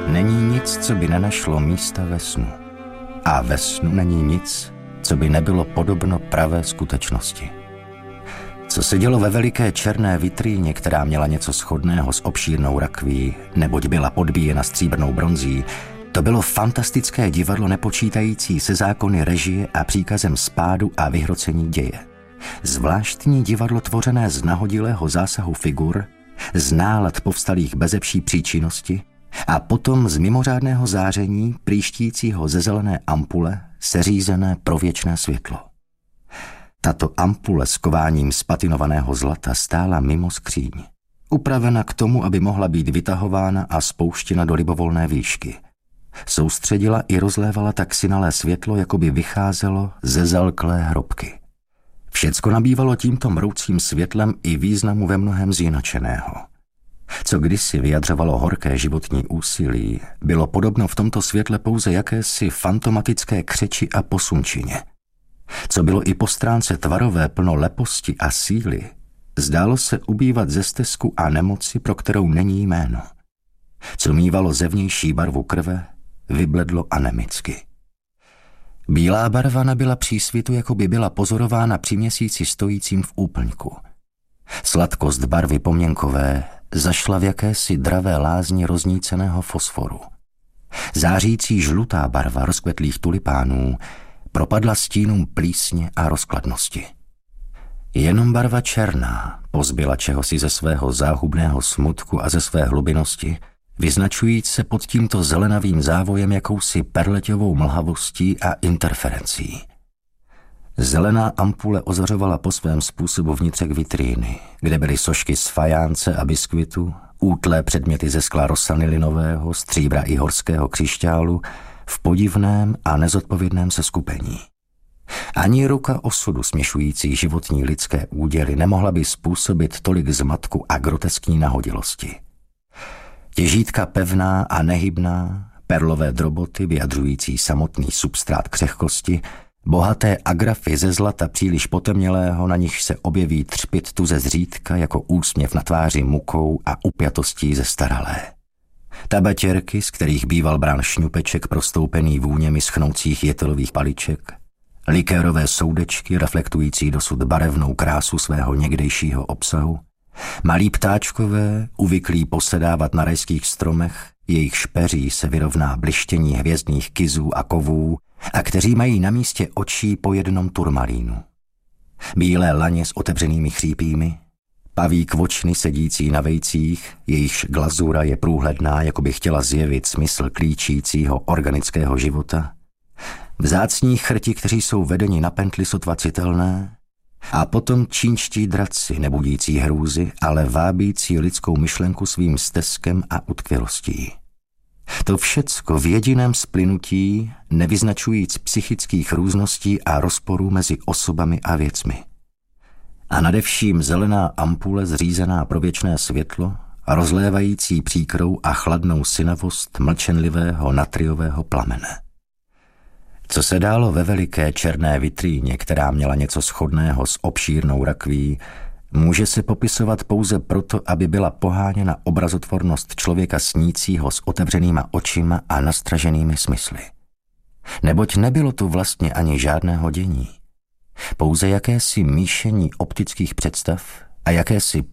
Není nic, co by nenašlo místa ve snu. A ve snu není nic, co by nebylo podobno pravé skutečnosti. Co se dělo ve veliké černé vitríně, která měla něco shodného s obšírnou rakví, neboť byla podbíjena stříbrnou bronzí, to bylo fantastické divadlo nepočítající se zákony režie a příkazem spádu a vyhrocení děje. Zvláštní divadlo tvořené z nahodilého zásahu figur, z nálad povstalých beze vší příčinnosti a potom z mimořádného záření příštícího ze zelené ampule seřízené pro věčné světlo. Tato ampule s kováním z patinovaného zlata stála mimo skříň, upravena k tomu, aby mohla být vytahována a spouštěna do libovolné výšky. Soustředila i rozlévala tak synalé světlo, jako by vycházelo ze zalklé hrobky. Všecko nabývalo tímto mroucím světlem i významu ve mnohem zjinačeného. Co kdysi vyjadřovalo horké životní úsilí, bylo podobno v tomto světle pouze jakési fantomatické křeči a posunčině. Co bylo i po stránce tvarové plno leposti a síly, zdálo se ubývat ze stesku a nemoci, pro kterou není jméno. Co mívalo zevnější barvu krve, vybledlo anemicky. Bílá barva nabyla přísvitu, jako by byla pozorována při měsíci stojícím v úplňku. Sladkost barvy poměnkové zašla v jakési dravé lázni rozníceného fosforu. Zářící žlutá barva rozkvetlých tulipánů propadla stínům plísně a rozkladnosti. Jenom barva černá pozbyla čehosi ze svého záhubného smutku a ze své hlubinosti, vyznačujíc se pod tímto zelenavým závojem jakousi perleťovou mlhavostí a interferencí. Zelená ampule ozařovala po svém způsobu vnitřek vitríny, kde byly sošky z fajánce a biskvitu, útlé předměty ze skla rosanilinového, stříbra i horského křišťálu, v podivném a nezodpovědném seskupení. Ani ruka osudu směšující životní lidské úděly nemohla by způsobit tolik zmatku a groteskní nahodilosti. Těžítka pevná a nehybná, perlové droboty vyjadřující samotný substrát křehkosti, bohaté agrafy ze zlata příliš potemnělého, na nichž se objeví třpyt tu ze zřídka jako úsměv na tváři mukou a upjatostí zestaralé. Tabatěrky, z kterých býval brán šňupeček prostoupený vůněmi schnoucích jetelových paliček, likérové soudečky reflektující dosud barevnou krásu svého někdejšího obsahu, malí ptáčkové, uvyklí posedávat na rajských stromech, jejich špeří se vyrovná blištění hvězdných kyzů a kovů a kteří mají na místě očí po jednom turmalínu. Bílé laně s otevřenými chřípími, paví kvočny sedící na vejcích, jejichž glazura je průhledná, jako by chtěla zjevit smysl klíčícího organického života, vzácní chrti, kteří jsou vedeni na pentli sotva citelné, a potom čínští draci, nebudící hrůzy, ale vábící lidskou myšlenku svým steskem a utkvělostí. To všecko v jediném splynutí, nevyznačujíc psychických růzností a rozporů mezi osobami a věcmi. A nadevším zelená ampule zřízená pro věčné světlo, rozlévající příkrou a chladnou synavost mlčenlivého natriového plamene. Co se dálo ve veliké černé vitríně, která měla něco shodného s obšírnou rakví, může se popisovat pouze proto, aby byla poháněna obrazotvornost člověka snícího s otevřenýma očima a nastraženými smysly. Neboť nebylo tu vlastně ani žádného dění. Pouze jakési míšení optických představ a jakési